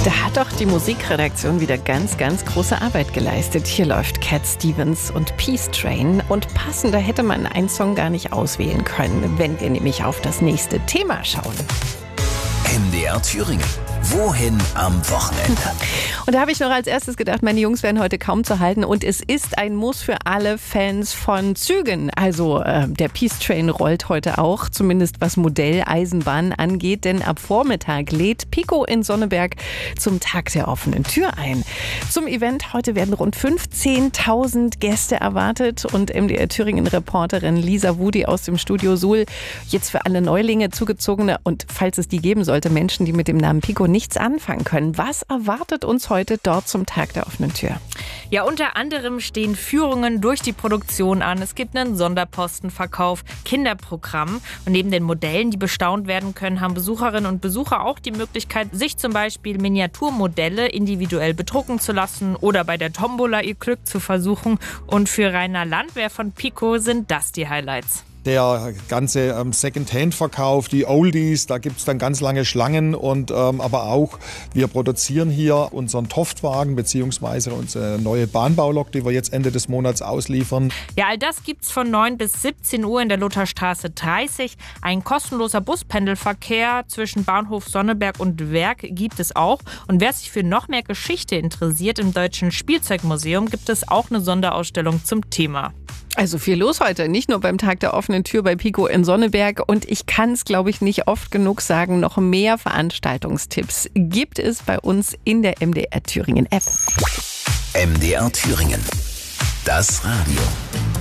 Da hat doch die Musikredaktion wieder ganz, ganz große Arbeit geleistet. Hier läuft Cat Stevens und Peace Train. Und passender hätte man einen Song gar nicht auswählen können, wenn wir nämlich auf das nächste Thema schauen. MDR Thüringen. Wohin am Wochenende? Und da habe ich noch als erstes gedacht, meine Jungs werden heute kaum zu halten. Und es ist ein Muss für alle Fans von Zügen. Also der Peace Train rollt heute auch, zumindest was Modelleisenbahn angeht. Denn ab Vormittag lädt Pico in Sonneberg zum Tag der offenen Tür ein. Zum Event heute werden rund 15.000 Gäste erwartet. Und MDR Thüringen-Reporterin Lisa Wudi aus dem Studio Suhl. Jetzt für alle Neulinge, Zugezogene und falls es die geben sollte, Menschen, die mit dem Namen Pico nichts anfangen können. Was erwartet uns heute dort zum Tag der offenen Tür? Ja, unter anderem stehen Führungen durch die Produktion an. Es gibt einen Sonderpostenverkauf, Kinderprogramm. Und neben den Modellen, die bestaunt werden können, haben Besucherinnen und Besucher auch die Möglichkeit, sich zum Beispiel Miniaturmodelle individuell bedrucken zu lassen oder bei der Tombola ihr Glück zu versuchen. Und für Rainer Landwehr von Pico sind das die Highlights. Der ganze Second-Hand-Verkauf, die Oldies, da gibt es dann ganz lange Schlangen und aber auch, wir produzieren hier unseren Toftwagen bzw. unsere neue Bahnbaulok, die wir jetzt Ende des Monats ausliefern. Ja, all das gibt's von 9 bis 17 Uhr in der Lutherstraße 30. Ein kostenloser Buspendelverkehr zwischen Bahnhof Sonneberg und Werk gibt es auch. Und wer sich für noch mehr Geschichte interessiert, im Deutschen Spielzeugmuseum gibt es auch eine Sonderausstellung zum Thema. Also viel los heute, nicht nur beim Tag der offenen Tür bei Pico in Sonneberg. Und ich kann es, glaube ich, nicht oft genug sagen, noch mehr Veranstaltungstipps gibt es bei uns in der MDR Thüringen App. MDR Thüringen. Das Radio.